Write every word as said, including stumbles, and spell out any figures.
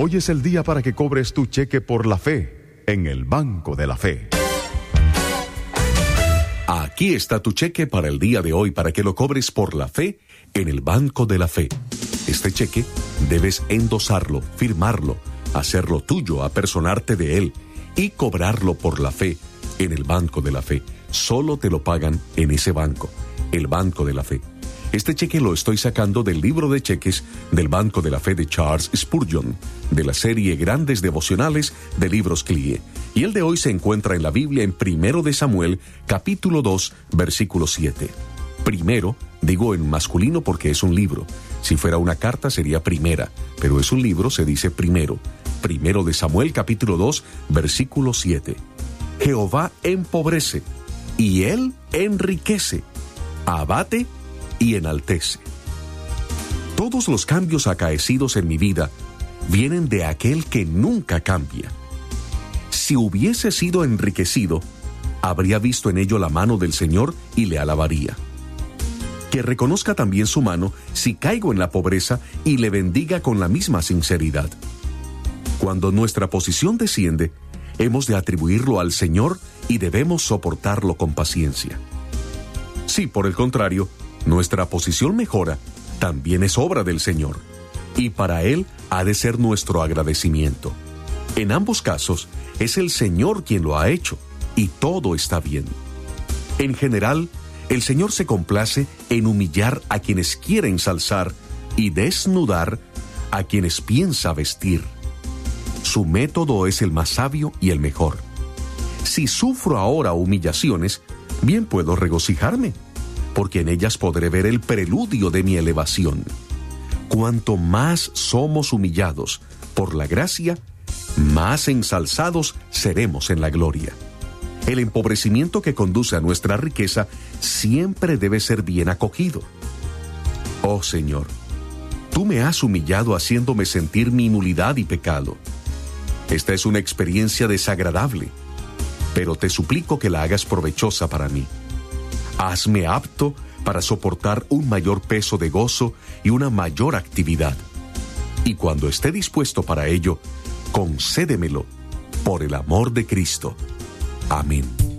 Hoy es el día para que cobres tu cheque por la fe en el Banco de la Fe. Aquí está tu cheque para el día de hoy para que lo cobres por la fe en el Banco de la Fe. Este cheque debes endosarlo, firmarlo, hacerlo tuyo, apersonarte de él y cobrarlo por la fe en el Banco de la Fe. Solo te lo pagan en ese banco, el Banco de la Fe. Este cheque lo estoy sacando del libro de cheques del Banco de la Fe de Charles Spurgeon, de la serie Grandes Devocionales de Libros C L I E. Y el de hoy se encuentra en la Biblia en Primero de Samuel, capítulo dos, versículo siete. Primero, digo en masculino porque es un libro. Si fuera una carta sería primera, pero es un libro, se dice primero. Primero de Samuel, capítulo dos, versículo siete. Jehová empobrece, y él enriquece, abate y enaltece. Todos los cambios acaecidos en mi vida vienen de aquel que nunca cambia. Si hubiese sido enriquecido, habría visto en ello la mano del Señor y le alabaría. Que reconozca también su mano si caigo en la pobreza y le bendiga con la misma sinceridad. Cuando nuestra posición desciende, hemos de atribuirlo al Señor y debemos soportarlo con paciencia. Si, por el contrario, nuestra posición mejora, también es obra del Señor, y para Él ha de ser nuestro agradecimiento. En ambos casos, es el Señor quien lo ha hecho, y todo está bien. En general, el Señor se complace en humillar a quienes quiere ensalzar y desnudar a quienes piensa vestir. Su método es el más sabio y el mejor. Si sufro ahora humillaciones, bien puedo regocijarme, porque en ellas podré ver el preludio de mi elevación. Cuanto más somos humillados por la gracia, más ensalzados seremos en la gloria. El empobrecimiento que conduce a nuestra riqueza siempre debe ser bien acogido. Oh Señor, tú me has humillado haciéndome sentir mi nulidad y pecado. Esta es una experiencia desagradable, pero te suplico que la hagas provechosa para mí. Hazme apto para soportar un mayor peso de gozo y una mayor actividad. Y cuando esté dispuesto para ello, concédemelo por el amor de Cristo. Amén.